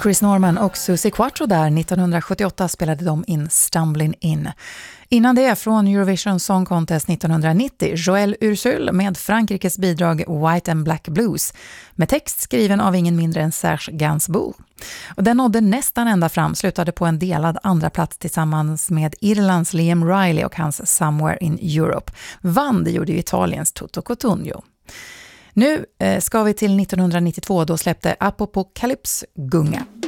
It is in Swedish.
Chris Norman och Susie Quattro där 1978 spelade de in Stumbling In. Innan det från Eurovision Song Contest 1990 Joël Ursule med Frankrikes bidrag White and Black Blues med text skriven av ingen mindre än Serge Gainsbourg. Och den nådde nästan ända fram, slutade på en delad andra plats tillsammans med Irlands Liam Riley och hans Somewhere in Europe. Vann det gjorde ju Italiens Toto Cutugno. Nu ska vi till 1992, då släppte Apocalypse Gunga.